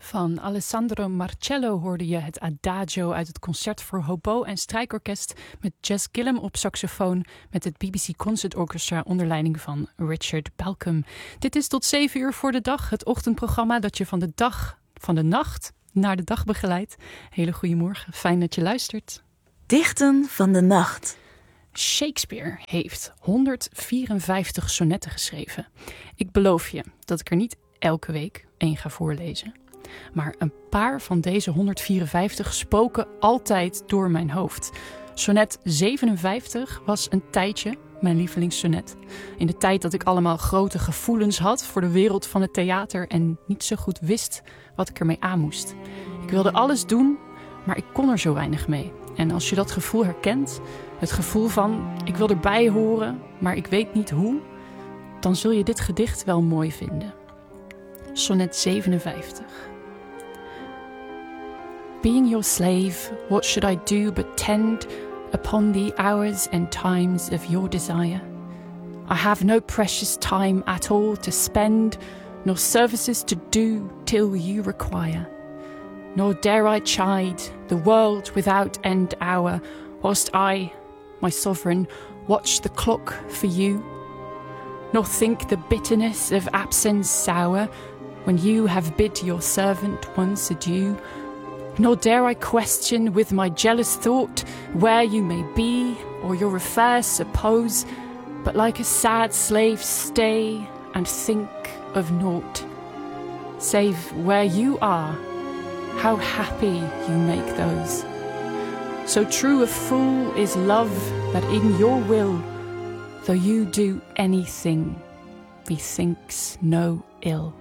Van Alessandro Marcello hoorde je het Adagio uit het concert voor hobo en strijkorkest met Jess Gillum op saxofoon met het BBC Concert Orchestra onder leiding van Richard Balcom. Dit is tot 7 uur voor de dag, het ochtendprogramma dat je van de nacht naar de dag begeleidt. Hele goeiemorgen, fijn dat je luistert. Dichten van de nacht. Shakespeare heeft 154 sonnetten geschreven. Ik beloof je dat ik er niet elke week één ga voorlezen. Maar een paar van deze 154 spoken altijd door mijn hoofd. Sonnet 57 was een tijdje mijn lievelingssonnet. In de tijd dat ik allemaal grote gevoelens had voor de wereld van het theater en niet zo goed wist wat ik ermee aan moest. Ik wilde alles doen, maar ik kon er zo weinig mee. En als je dat gevoel herkent, het gevoel van ik wil erbij horen, maar ik weet niet hoe, dan zul je dit gedicht wel mooi vinden. Sonnet 57. Being your slave, what should I do but tend upon the hours and times of your desire? I have no precious time at all to spend, nor services to do till you require. Nor dare I chide the world without end hour, whilst I, my sovereign, watch the clock for you. Nor think the bitterness of absence sour, when you have bid your servant once adieu. Nor dare I question with my jealous thought where you may be, or your affairs suppose, but like a sad slave stay and think of naught. Save where you are, how happy you make those. So true a fool is love that in your will, though you do anything, methinks no ill.